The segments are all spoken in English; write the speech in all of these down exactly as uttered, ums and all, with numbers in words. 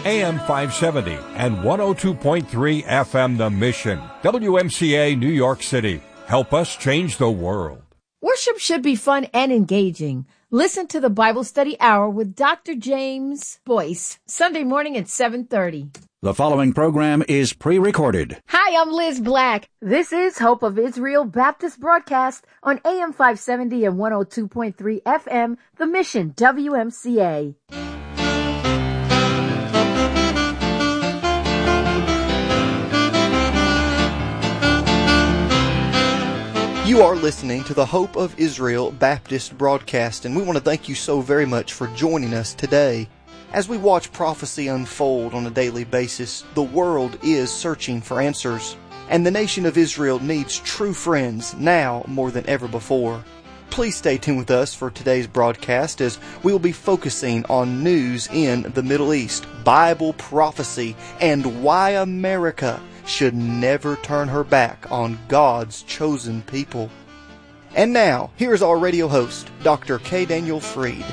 A M five seventy and one oh two point three F M The Mission. W M C A New York City. Help us change the world. Worship should be fun and engaging. Listen to the Bible Study Hour with Doctor James Boyce, Sunday morning at seven thirty. The following program is pre-recorded. Hi, I'm Liz Black. This is Hope of Israel Baptist Broadcast on A M five seventy and one oh two point three F M, The Mission, W M C A. You are listening to the Hope of Israel Baptist broadcast, and we want to thank you so very much for joining us today. As we watch prophecy unfold on a daily basis, the world is searching for answers, and the nation of Israel needs true friends now more than ever before. Please stay tuned with us for today's broadcast as we will be focusing on news in the Middle East, Bible prophecy, and why America should never turn her back on God's chosen people. And now, here's our radio host, Doctor K. Daniel Freed.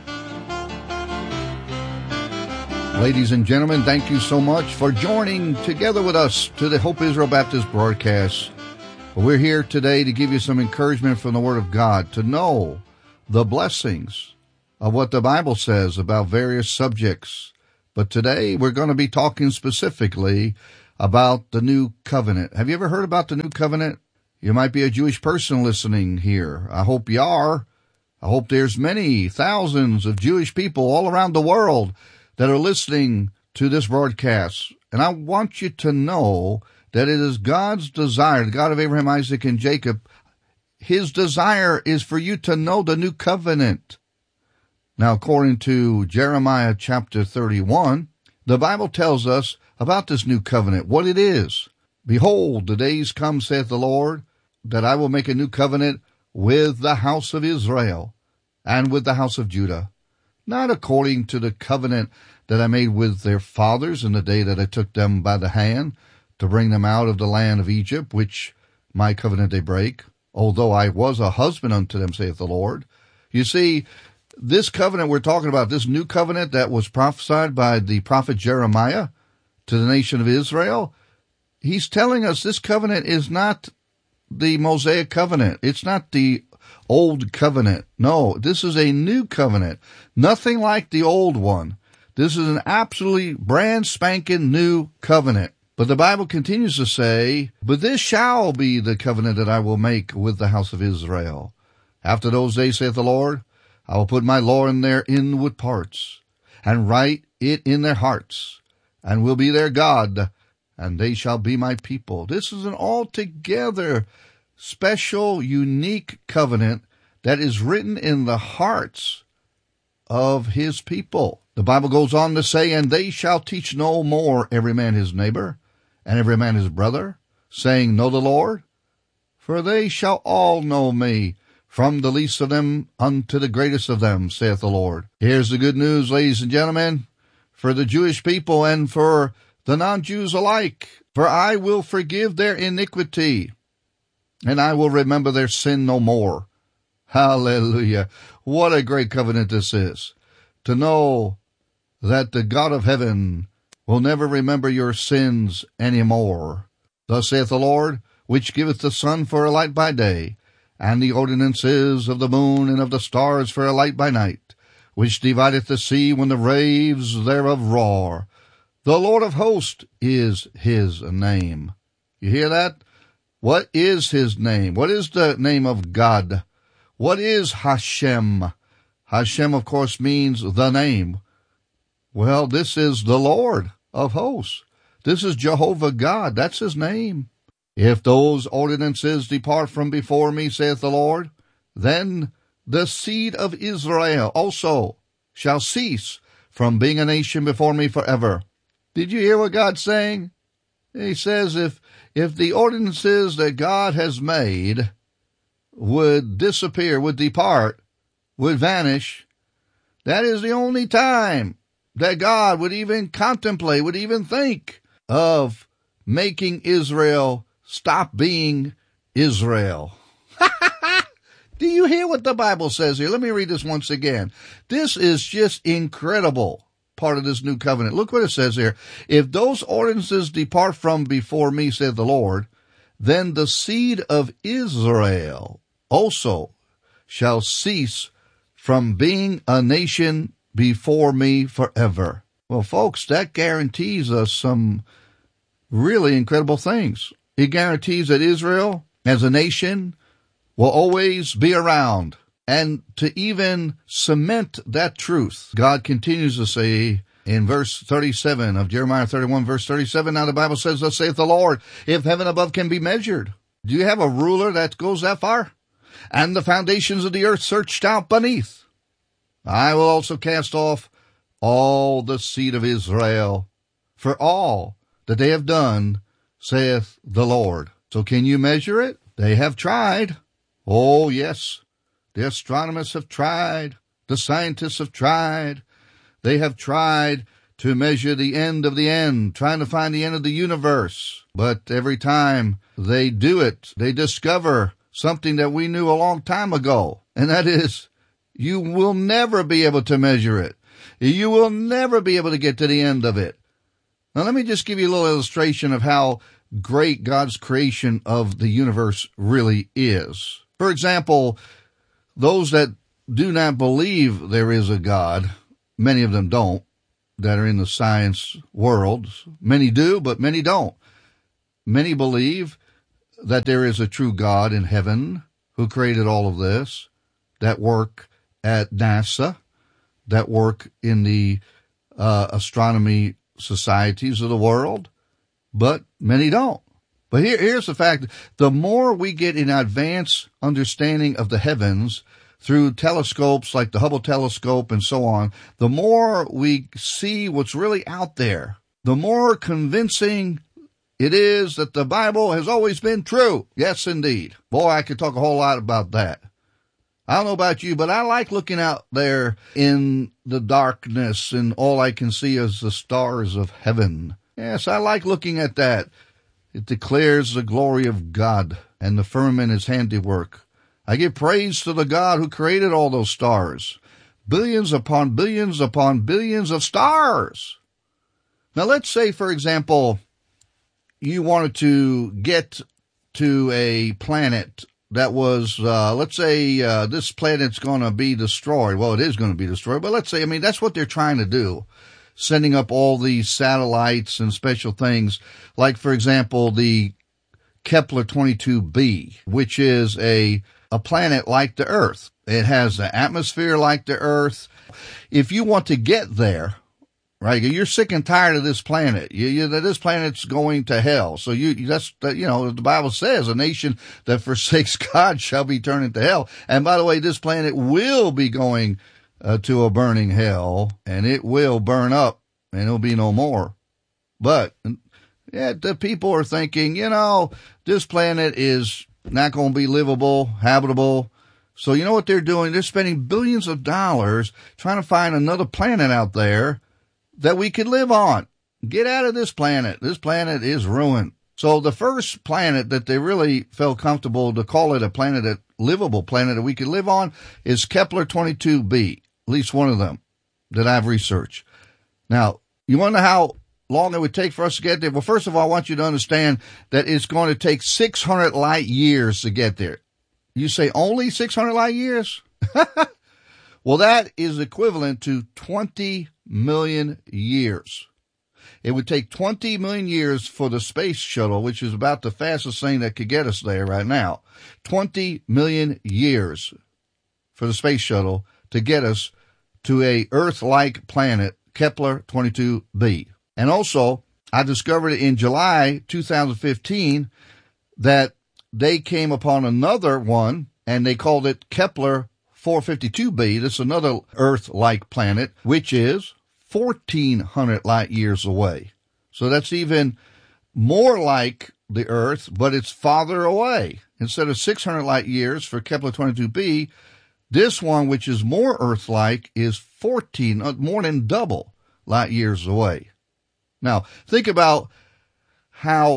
Ladies and gentlemen, thank you so much for joining together with us to the Hope Israel Baptist broadcast. We're here today to give you some encouragement from the Word of God, to know the blessings of what the Bible says about various subjects. But today we're going to be talking specifically about the New Covenant. Have you ever heard about the New Covenant? You might be a Jewish person listening here. I hope you are. I hope there's many thousands of Jewish people all around the world that are listening to this broadcast. And I want you to know that it is God's desire, the God of Abraham, Isaac, and Jacob, His desire is for you to know the New Covenant. Now, according to Jeremiah chapter thirty-one, the Bible tells us about this new covenant, what it is. Behold, the days come, saith the Lord, that I will make a new covenant with the house of Israel and with the house of Judah, not according to the covenant that I made with their fathers in the day that I took them by the hand to bring them out of the land of Egypt, which my covenant they break, although I was a husband unto them, saith the Lord. You see, this covenant we're talking about, this new covenant that was prophesied by the prophet Jeremiah to the nation of Israel, he's telling us this covenant is not the Mosaic covenant. It's not the old covenant. No, this is a new covenant. Nothing like the old one. This is an absolutely brand spanking new covenant. But the Bible continues to say, but this shall be the covenant that I will make with the house of Israel. After those days, saith the Lord, I will put my law in their inward parts, and write it in their hearts, and will be their God, and they shall be my people. This is an altogether special, unique covenant that is written in the hearts of His people. The Bible goes on to say, and they shall teach no more every man his neighbor, and every man his brother, saying, Know the Lord, for they shall all know me, from the least of them unto the greatest of them, saith the Lord. Here's the good news, ladies and gentlemen, for the Jewish people and for the non-Jews alike. For I will forgive their iniquity, and I will remember their sin no more. Hallelujah. What a great covenant this is. To know that the God of heaven will never remember your sins any more. Thus saith the Lord, which giveth the sun for a light by day, and the ordinances of the moon and of the stars for a light by night, which divideth the sea when the waves thereof roar. The Lord of hosts is His name. You hear that? What is His name? What is the name of God? What is Hashem? Hashem, of course, means the name. Well, this is the Lord of hosts. This is Jehovah God. That's His name. If those ordinances depart from before me, saith the Lord, then the seed of Israel also shall cease from being a nation before me forever. Did you hear what God's saying? He says if if the ordinances that God has made would disappear, would depart, would vanish, that is the only time that God would even contemplate, would even think of making Israel stop being Israel. Do you hear what the Bible says here? Let me read this once again. This is just incredible. part of this new covenant. Look what it says here. If those ordinances depart from before me, saith the Lord, then the seed of Israel also shall cease from being a nation before me forever. Well, folks, that guarantees us some really incredible things. It guarantees that Israel as a nation will always be around. And to even cement that truth, God continues to say in verse thirty-seven of Jeremiah thirty-one, verse thirty-seven, now the Bible says, thus saith the Lord, if heaven above can be measured, do you have a ruler that goes that far? And the foundations of the earth searched out beneath, I will also cast off all the seed of Israel for all that they have done, saith the Lord. So can you measure it? They have tried. Oh, yes. The astronomers have tried. The scientists have tried. They have tried to measure the end of the end, trying to find the end of the universe. But every time they do it, they discover something that we knew a long time ago. And that is, you will never be able to measure it. You will never be able to get to the end of it. Now, let me just give you a little illustration of how great God's creation of the universe really is. For example, those that do not believe there is a God, many of them don't, that are in the science world. Many do, but many don't. Many believe that there is a true God in heaven who created all of this, that work at NASA, that work in the uh, astronomy societies of the world, but many don't. But here, here's the fact. The more we get an advanced understanding of the heavens through telescopes like the Hubble telescope and so on, the more we see what's really out there, the more convincing it is that the Bible has always been true. Yes, indeed. Boy, I could talk a whole lot about that. I don't know about you, but I like looking out there in the darkness and all I can see is the stars of heaven. Yes, I like looking at that. It declares the glory of God and the firmament is handiwork. I give praise to the God who created all those stars. Billions upon billions upon billions of stars. Now let's say, for example, you wanted to get to a planet that was, uh, let's say, uh, this planet's going to be destroyed. Well, it is going to be destroyed, but let's say, I mean, that's what they're trying to do. Sending up all these satellites and special things, like, for example, the Kepler twenty-two b, which is a, a planet like the Earth. It has an atmosphere like the Earth. If you want to get there, right, you're sick and tired of this planet. You, you, this planet's going to hell. So you, that's, you know, the Bible says a nation that forsakes God shall be turned into hell. And by the way, this planet will be going Uh, to a burning hell, and it will burn up, and it'll be no more. But, yeah, the people are thinking, you know, this planet is not going to be livable, habitable. So you know what they're doing? They're spending billions of dollars trying to find another planet out there that we could live on. Get out of this planet. This planet is ruined. So the first planet that they really felt comfortable to call it a planet, a livable planet that we could live on, is Kepler twenty-two b. At least one of them that I've researched. Now, you want to know how long it would take for us to get there? Well, first of all, I want you to understand that it's going to take six hundred light years to get there. You say only six hundred light years? Well, that is equivalent to twenty million years. It would take twenty million years for the space shuttle, which is about the fastest thing that could get us there right now. twenty million years for the space shuttle to get us to a Earth-like planet, Kepler twenty-two b. And also, I discovered in July two thousand fifteen that they came upon another one, and they called it Kepler four fifty-two b. This is another Earth-like planet, which is fourteen hundred light years away. So that's even more like the Earth, but it's farther away. Instead of six hundred light years for Kepler twenty-two b, this one, which is more Earth-like, is fourteen, more than double light years away. Now, think about how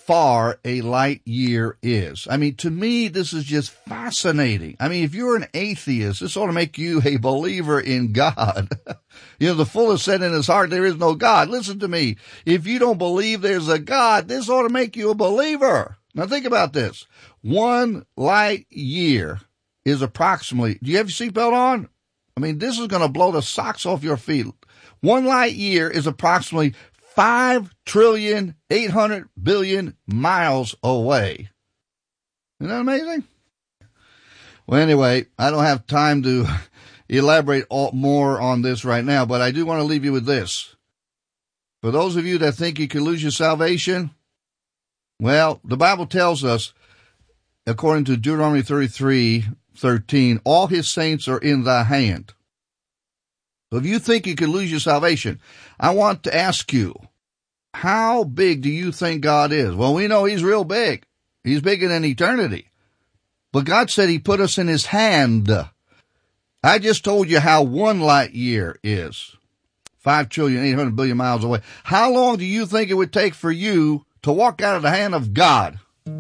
far a light year is. I mean, to me, this is just fascinating. I mean, if you're an atheist, this ought to make you a believer in God. You know, the fool has said in his heart, there is no God. Listen to me. If you don't believe there's a God, this ought to make you a believer. Now think about this. One light year is approximately, do you have your seatbelt on? I mean, this is going to blow the socks off your feet. One light year is approximately five trillion, eight hundred billion miles away. Isn't that amazing? Well, anyway, I don't have time to elaborate all, more on this right now, but I do want to leave you with this. For those of you that think you could lose your salvation, well, the Bible tells us, according to Deuteronomy thirty-three thirteen, all his saints are in thy hand. So if you think you could lose your salvation, I want to ask you, how big do you think God is? Well, we know he's real big. He's bigger than eternity. But God said he put us in his hand. I just told you how one light year is. five trillion, eight hundred billion miles away. How long do you think it would take for you to walk out of the hand of God?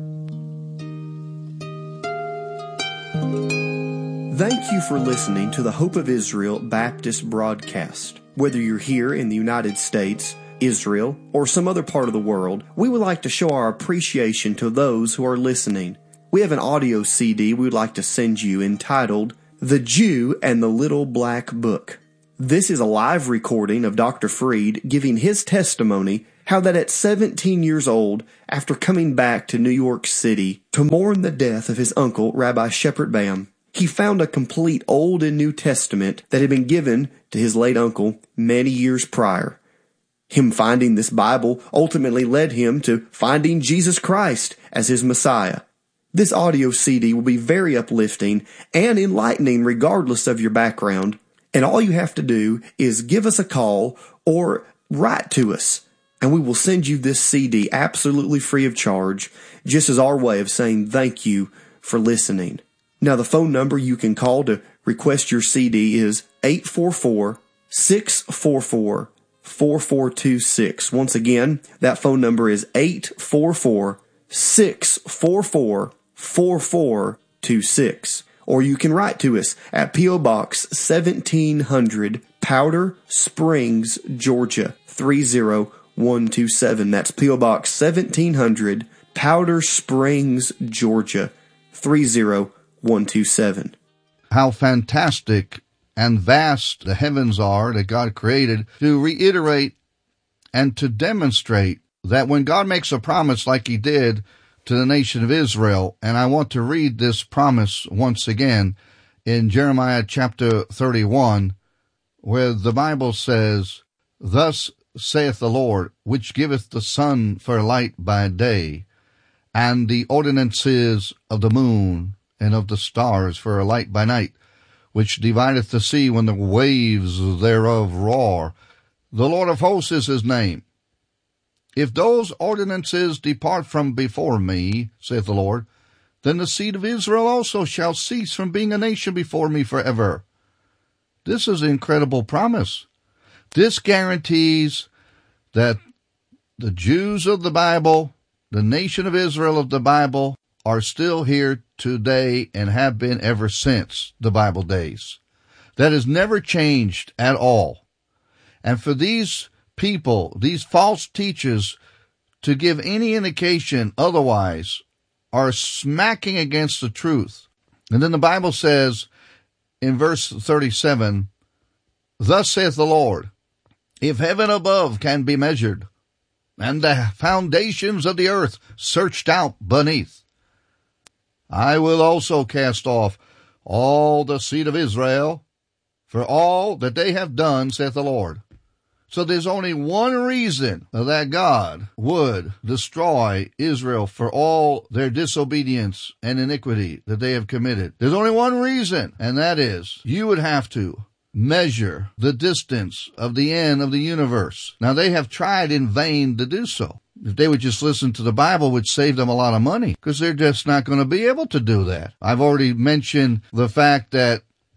Thank you for listening to the Hope of Israel Baptist broadcast. Whether you're here in the United States, Israel, or some other part of the world, we would like to show our appreciation to those who are listening. We have an audio C D we would like to send you entitled, The Jew and the Little Black Book. This is a live recording of Doctor Freed giving his testimony how that at seventeen years old, after coming back to New York City to mourn the death of his uncle, Rabbi Shepard Bam, he found a complete Old and New Testament that had been given to his late uncle many years prior. Him finding this Bible ultimately led him to finding Jesus Christ as his Messiah. This audio C D will be very uplifting and enlightening regardless of your background, and all you have to do is give us a call or write to us, and we will send you this C D absolutely free of charge, just as our way of saying thank you for listening. Now, the phone number you can call to request your C D is eight four four, six four four, four four two six. Once again, that phone number is eight four four, six four four, four four two six. Or you can write to us at P O Box seventeen hundred, Powder Springs, Georgia, three zero one two seven. That's P O Box seventeen hundred, Powder Springs, Georgia, three zero one two seven. How fantastic and vast the heavens are that God created, to reiterate and to demonstrate that when God makes a promise like he did to the nation of Israel, and I want to read this promise once again in Jeremiah chapter thirty-one, where the Bible says, Thus saith the Lord, which giveth the sun for light by day, and the ordinances of the moon and of the stars for a light by night, which divideth the sea when the waves thereof roar. The Lord of hosts is his name. If those ordinances depart from before me, saith the Lord, then the seed of Israel also shall cease from being a nation before me forever. This is an incredible promise. This guarantees that the Jews of the Bible, the nation of Israel of the Bible, are still here today and have been ever since the Bible days. That has never changed at all. And for these people, these false teachers, to give any indication otherwise are smacking against the truth. And then the Bible says in verse thirty-seven, Thus saith the Lord, if heaven above can be measured, and the foundations of the earth searched out beneath, I will also cast off all the seed of Israel for all that they have done, saith the Lord. So there's only one reason that God would destroy Israel for all their disobedience and iniquity that they have committed. There's only one reason, and that is you would have to measure the distance of the end of the universe. Now, they have tried in vain to do so. If they would just listen to the Bible, it would save them a lot of money, because they're just not going to be able to do that. I've already mentioned the fact that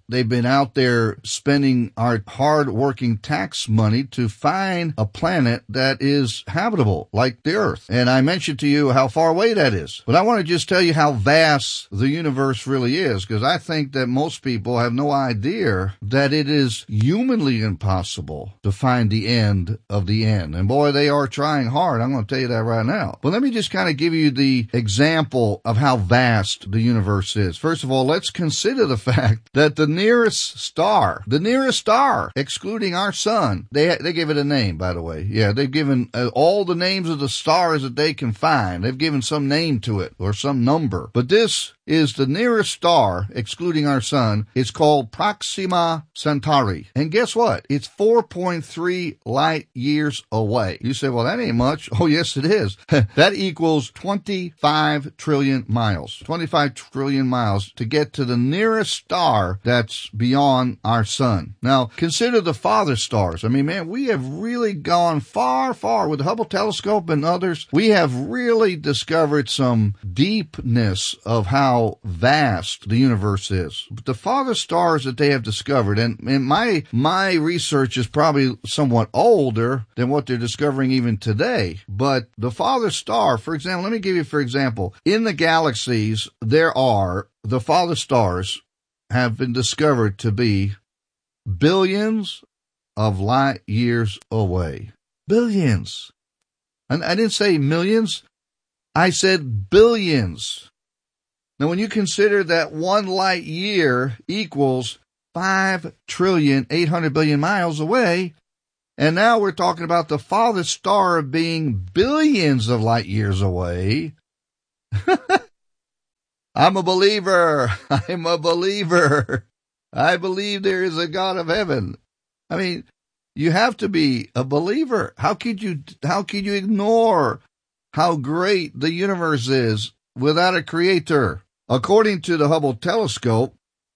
they've been out there spending our hard-working tax money to find a planet that is habitable, like the Earth. And I mentioned to you how far away that is. But I want to just tell you how vast the universe really is, because I think that most people have no idea that it is humanly impossible to find the end of the end. And boy, they are trying hard. I'm going to tell you that right now. But let me just kind of give you the example of how vast the universe is. First of all, let's consider the fact that the nearest star, the nearest star, excluding our sun, they they give it a name, by the way. Yeah, they've given uh, all the names of the stars that they can find. They've given some name to it or some number. But this is the nearest star, excluding our sun. It's called Proxima Centauri. And guess what? It's four point three light years away. You say, well, that ain't much. Oh, yes, it is. That equals twenty-five trillion miles. twenty-five trillion miles to get to the nearest star that's beyond our sun. Now, consider the father stars. I mean, man, we have really gone far, far with the Hubble telescope and others. We have really discovered some deepness of how vast the universe is. But the father stars that they have discovered, and, and my my research is probably somewhat older than what they're discovering even today, but the father star, for example, let me give you for example, in the galaxies, there are, the father stars have been discovered to be billions of light years away. Billions. And I didn't say millions. I said billions. Now, when you consider that one light year equals five trillion, eight hundred billion miles away, and now we're talking about the farthest star being billions of light years away. I'm a believer. I'm a believer. I believe there is a God of heaven. I mean, you have to be a believer. How could you, how could you ignore how great the universe is without a creator? According to the Hubble telescope,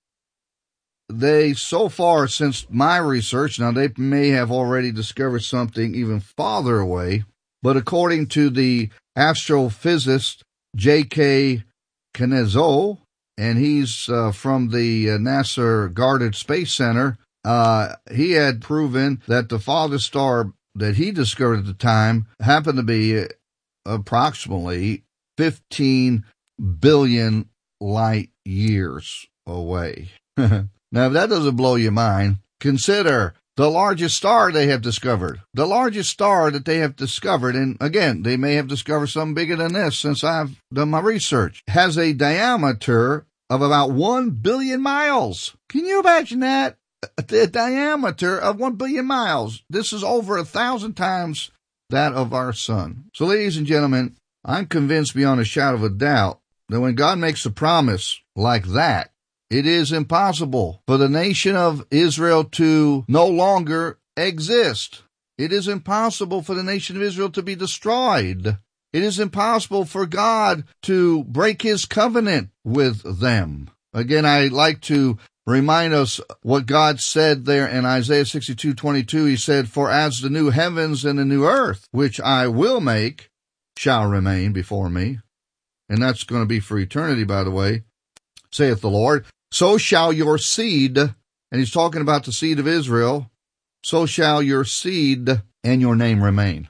they, so far since my research, now they may have already discovered something even farther away, but according to the astrophysicist J K Kenezzo, and he's uh, from the uh, NASA Goddard Space Center, uh, he had proven that the farthest star that he discovered at the time happened to be approximately fifteen billion light years away. Now, if that doesn't blow your mind, consider the largest star they have discovered. The largest star that they have discovered, and again, they may have discovered something bigger than this since I've done my research, has a diameter of about one billion miles. Can you imagine that? The diameter of one billion miles. This is over a thousand times that of our sun. So, ladies and gentlemen, I'm convinced beyond a shadow of a doubt that when God makes a promise like that, it is impossible for the nation of Israel to no longer exist. It is impossible for the nation of Israel to be destroyed. It is impossible for God to break his covenant with them. Again, I like to remind us what God said there in Isaiah sixty-two twenty-two. He said, "For as the new heavens and the new earth, which I will make, shall remain before me." And that's going to be for eternity, by the way, saith the Lord. "So shall your seed," and he's talking about the seed of Israel, "so shall your seed and your name remain."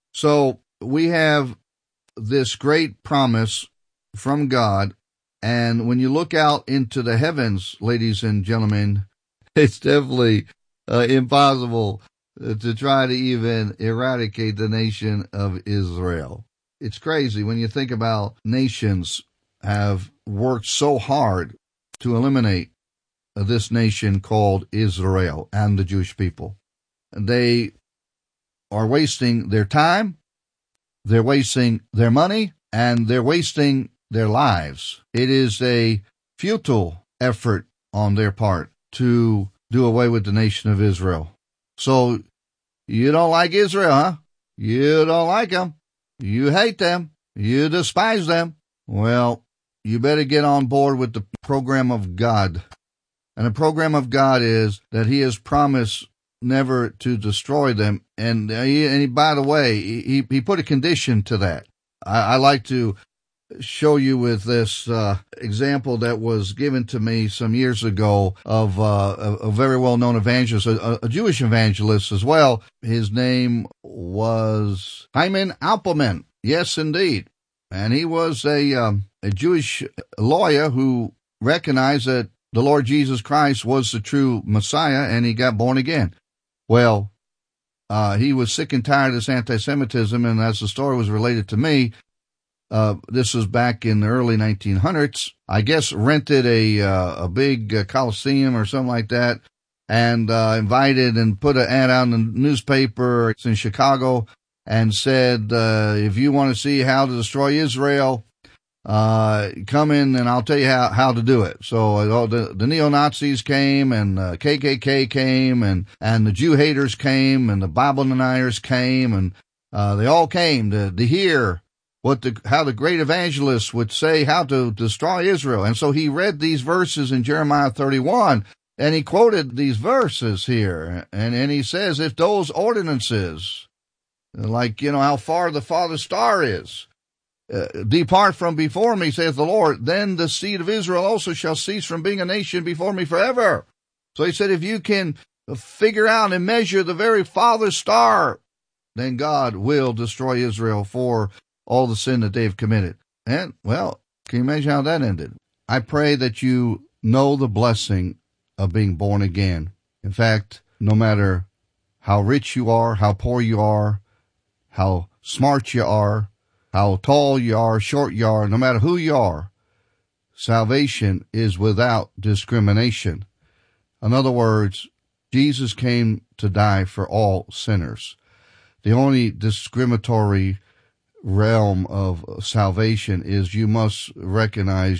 So we have this great promise from God. And when you look out into the heavens, ladies and gentlemen, it's definitely uh, impossible to try to even eradicate the nation of Israel. It's crazy when you think about nations have worked so hard to eliminate this nation called Israel and the Jewish people. They are wasting their time, they're wasting their money, and they're wasting their lives. It is a futile effort on their part to do away with the nation of Israel. So, you don't like Israel, huh? You don't like them. You hate them. You despise them. Well, you better get on board with the program of God. And the program of God is that he has promised never to destroy them. And, he, and he, by the way, he, he put a condition to that. I, I like to show you with this uh, example that was given to me some years ago of uh, a, a very well-known evangelist, a, a Jewish evangelist as well. His name was Hyman Appelman. Yes, indeed. And he was a, um, a Jewish lawyer who recognized that the Lord Jesus Christ was the true Messiah, and he got born again. Well, uh, he was sick and tired of this anti-Semitism, and as the story was related to me, uh, this was back in the early nineteen hundreds, I guess rented a uh, a big uh, Coliseum or something like that, and uh, invited and put an ad out in the newspaper. It's in Chicago, and said, uh, if you want to see how to destroy Israel, uh, come in and I'll tell you how, how to do it. So uh, the, the neo-Nazis came, and uh, K K K came, and, and the Jew haters came, and the Bible deniers came, and uh, they all came to, to hear what the, how the great evangelists would say how to destroy Israel. And so he read these verses in Jeremiah thirty-one, and he quoted these verses here, and, and he says, if those ordinances, like, you know, how far the farthest star is, uh, depart from before me, saith the Lord, then the seed of Israel also shall cease from being a nation before me forever. So he said, if you can figure out and measure the very farthest star, then God will destroy Israel for all the sin that they've committed. And, well, can you imagine how that ended? I pray that you know the blessing of being born again. In fact, no matter how rich you are, how poor you are, how smart you are, how tall you are, short you are, no matter who you are, salvation is without discrimination. In other words, Jesus came to die for all sinners. The only discriminatory realm of salvation is you must recognize